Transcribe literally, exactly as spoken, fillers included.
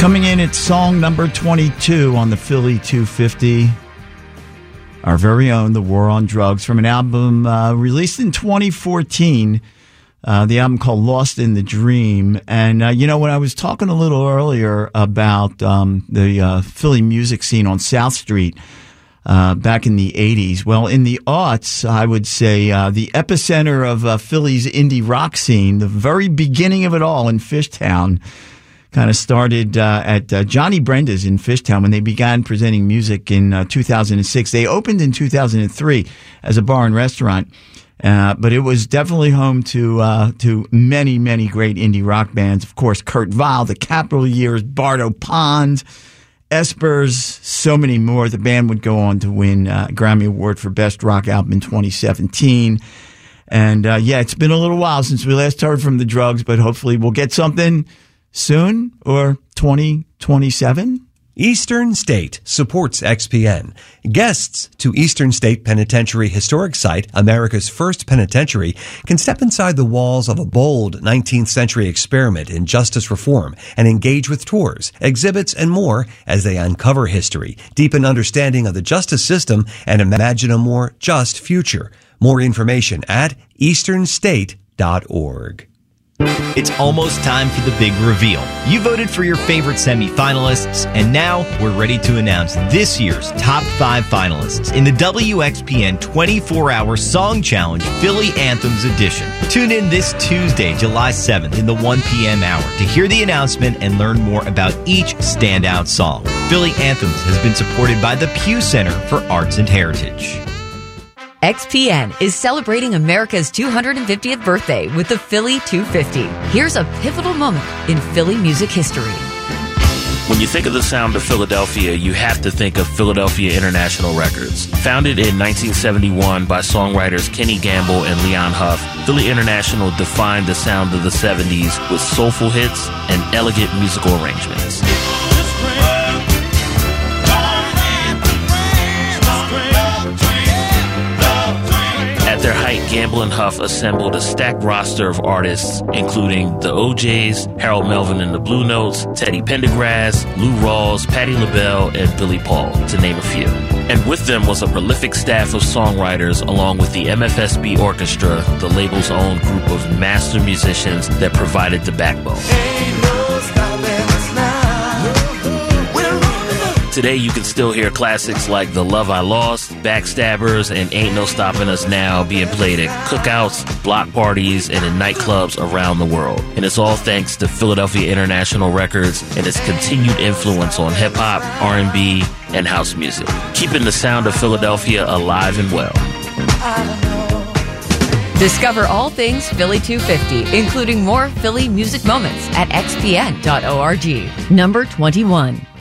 Coming in at song number twenty-two on the Philly two fifty, our very own The War on Drugs, from an album uh, released in twenty fourteen, uh, the album called Lost in the Dream. And, uh, you know, when I was talking a little earlier about um, the uh, Philly music scene on South Street uh, back in the eighties, well, in the aughts, I would say uh, the epicenter of uh, Philly's indie rock scene, the very beginning of it all in Fishtown, kind of started uh, at uh, Johnny Brenda's in Fishtown when they began presenting music in uh, two thousand six. They opened in two thousand three as a bar and restaurant, uh, but it was definitely home to uh, to many, many great indie rock bands. Of course, Kurt Weill, The Capitol Years, Bardo Pond, Espers, so many more. The band would go on to win uh, a Grammy Award for Best Rock Album in twenty seventeen. And uh, yeah, it's been a little while since we last heard from the Drugs, but hopefully we'll get something soon, or twenty twenty-seven? Eastern State supports X P N. Guests to Eastern State Penitentiary Historic Site, America's first penitentiary, can step inside the walls of a bold nineteenth century experiment in justice reform and engage with tours, exhibits, and more as they uncover history, deepen understanding of the justice system, and imagine a more just future. More information at eastern state dot org. It's almost time for the big reveal. You voted for your favorite semifinalists, and now we're ready to announce this year's top five finalists in the W X P N twenty-four hour Song Challenge Philly Anthems Edition. Tune in this Tuesday, July seventh in the one p.m. hour to hear the announcement and learn more about each standout song. Philly Anthems has been supported by the Pew Center for Arts and Heritage. X P N is celebrating America's two hundred fiftieth birthday with the Philly two fifty. Here's a pivotal moment in Philly music history. When you think of the sound of Philadelphia, you have to think of Philadelphia International Records. Founded in nineteen seventy-one by songwriters Kenny Gamble and Leon Huff, Philly International defined the sound of the seventies with soulful hits and elegant musical arrangements. At their height, Gamble and Huff assembled a stacked roster of artists, including the O Js, Harold Melvin and the Blue Notes, Teddy Pendergrass, Lou Rawls, Patti LaBelle, and Billy Paul, to name a few. And with them was a prolific staff of songwriters, along with the M F S B Orchestra, the label's own group of master musicians that provided the backbone. Today, you can still hear classics like The Love I Lost, Backstabbers, and Ain't No Stopping Us Now being played at cookouts, block parties, and in nightclubs around the world. And it's all thanks to Philadelphia International Records and its continued influence on hip-hop, R and B, and house music, keeping the sound of Philadelphia alive and well. Discover all things Philly two fifty, including more Philly music moments at x p n dot org. Number twenty-one.